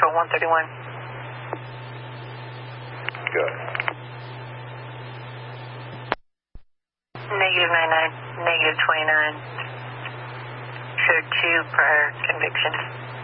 131. Good. Negative 99, negative 29. Showed 2 prior convictions.